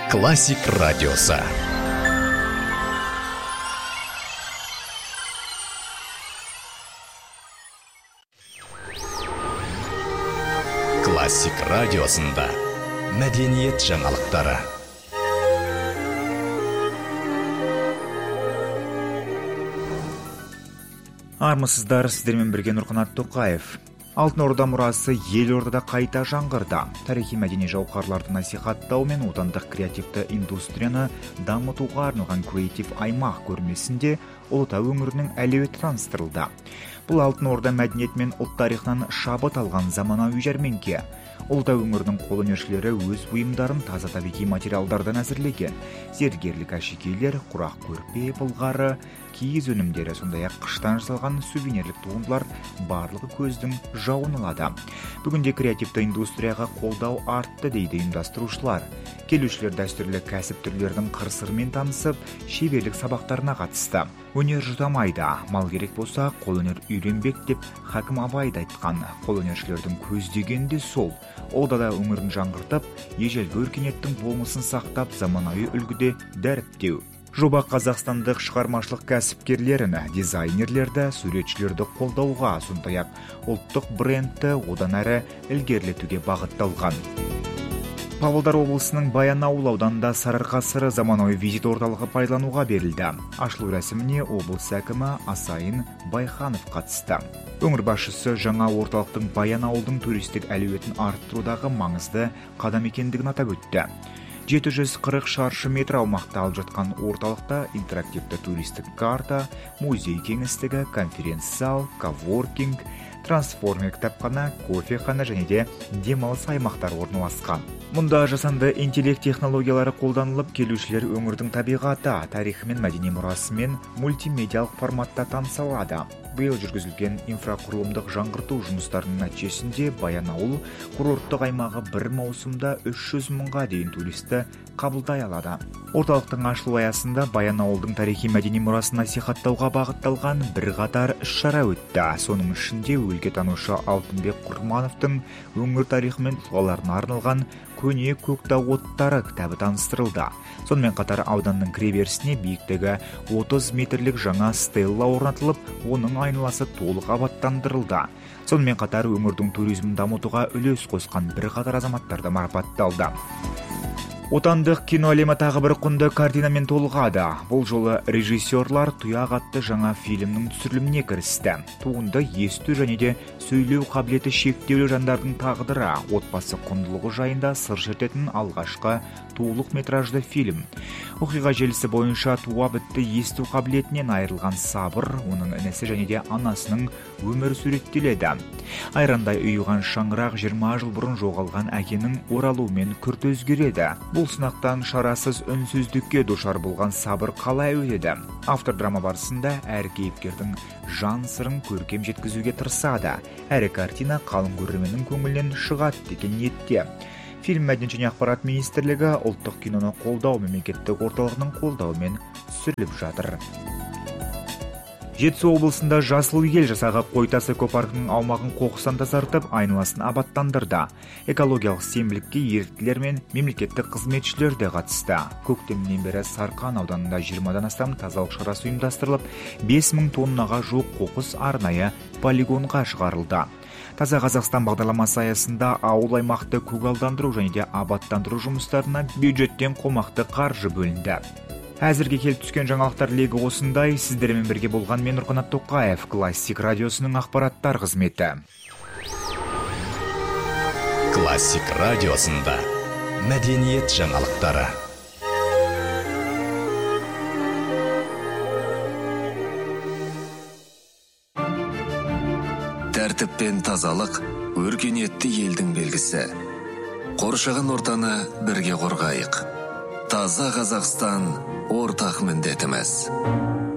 Классик радиосы. Классик радиосында мәдениет жаңалықтары. Армысыздар, сіздермен бірге Нұрқанат Тоқаев. Алтын Орда мұрасы Елордада қайта жаңғырды. Тарихи мәдени жауһарларды насихаттау мен отандық креативті индустрияны дамытуға арналған креатив аймақ көрмесінде Ұлытау өңірінің әлеуеті таныстырылды. Бұл Алтын Орда мәдениет мен ұлт тарихынан шабыт алған заманауи жәрмеңке. Ұлытау өңірінің қолөнершілері өз бұйымдарын таза табиғи материалдардан әзірлеген. Зергерлік әшекейлер, құрақ көрпе, былғары, киіз өнімдері, сондай-ақ қыштан жасалған сувенирлік туындылар барлығы көздің жауын алады. Бүгінде креативті индустрияға қолдау артты дейді ұйымдастырушылар. Келушілер дәстүрлі кәсіп түрлерінің қыр-сырымен танысып, шеберлік сабақтарына қатысты. Өнер жұтамайды, мал керек болса, қолөнер үйренбек деп Хакім Абай айтқан. Қолөнершілердің көздегені сол. Олда да өңірін жаңғыртып, ежелгі өркениеттің болмысын сақтап, заманауи үлгіде дәріптеу. Жоба қазақстандық шығармашылық кәсіпкерлерін, дизайнерлерді, суретшілерді қолдауға, сондай-ақ ұлттық брендті одан әрі ілгерілетуге бағытталған. Павлодар облысының Баянауыл ауданында Сарыарқа сыры заманауи визит орталығы пайдалануға берілді. Ашылу рәсіміне облыс әкімі Асайын Байханов қатысты. Өңір басшысы жаңа орталықтың Баянауылдың туристік әлеуетін арттырудағы маңызды қадам екендігін атап өтті. 740 шаршы метр аумақты алып жатқан орталықта интерактивті туристік карта, музей кеңістігі, конференц-зал, коворкинг, трансформер кітапхана, кофехана және де демалыс аймақтар орналасқан. Мұнда жасанды интеллект технологиялары қолданылып, келушілер өңірдің табиғаты, тарихы мен мәдени мұрасымен мультимедиалық форматта таныса алады. Биыл жүргізілген инфрақұрылымдық жаңғырту жұмыстарының нәтижесінде Баянауыл курорттық аймағы бір маусымда 300 мыңға дейін туристі қабылдай алады. Орталықтың ашылу аясында Баянауылдың тарихи мәдени мұрасын насихаттауға бағытталған бірқатар іс-шара өтті. Соның ішінде өлкетанушы Алтынбек Құрмановтың өңір тарихы мен тұлғаларына арналған көне Көктау оттары кітабы таныстырылды. Сонымен қатар ауданның кіреберісіне биіктігі 30 метрлік жаңа стелла орнатылып, оның айналасы толық абаттандырылды. Сонымен қатар өңірдің туризмін дамытуға үлес қосқан бірқатар азаматтарды марапатталды. Отандық кино әлемі тағы бір құнды картинамен толығады. Бұл жолы режиссерлар Тұяқ атты жаңа фильмнің түсіріліміне кірісті. Туынды есту және де сөйлеу қабілеті шектеулі жандардың тағдыры, отбасы құндылығы жайында сыр шертетін алғашқы толық метражды фильм. Оқиға желісі бойынша туа бітті есту қабілетінен айырылған Сабыр, оның інісі және де анасының өмірі суреттеледі. Айрандай ұйыған шаңырақ 20 жыл бұрын жоғалған әкенің оралуымен күрт өзгереді. Бұл сынақтан шарасыз үнсіздікке душар болған Сабыр қалай өтеді? Автор драма барысында әр кейіпкердің жан сырын көркем жеткізуге тырысады. Әрі картина қалың көрерменнің көңілінен шығады деген ниетте. Фильм мәдениет және ақпарат министрлігі ұлттық киноны қолдау мемлекеттік орталығының қолдауымен түсіріліп жатыр. Жетісу облысында Жасыл ел жасағы Қойтас экопаркінің аумағын қоқыстан тазартып, айналасын абаттандырды. Экологиялық сенбілікке еріктілер мен мемлекеттік қызметшілер де қатысты. Көктемнен бері Сарқан ауданында 20-дан астам тазалық шарасы ұйымдастырылып, 5000 тоннаға жуық қоқыс арнайы полигонға шығарылды. Таза Қазақстан бағдарламасы аясында ауыл аймақты көгалдандыру және де абаттандыру жұмыстарына бюджеттен қомақты қаржы бөлінді. Әзірге келіп түскен жаңалықтар легі осындай. Сіздермен бірге болған мен Нұрқанат Тоқаев, Классик радиосының ақпараттар қызметі. Классик радиосында мәдениет жаңалықтары. Тәртіп пен тазалық өркениетті елдің белгісі. Қоршаған ортаны бірге қорғайық. Таза Қазақстан ортақ міндетіміз.